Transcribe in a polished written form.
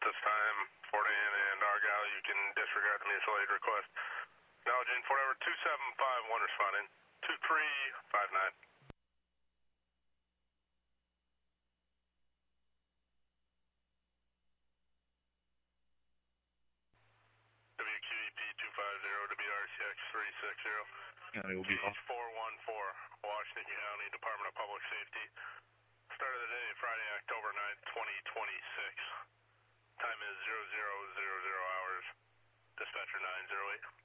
this time, Fort Anne and Argyle, you can disregard the mutual aid request. Acknowledging Fort Edward 2751 responding, 2359. WQEP 250, WRCX 360. County will be off. 414, Washington County Department of Public Safety. Start of the day, Friday, October 9th, 2026. Time is 0000 hours. Dispatcher 908.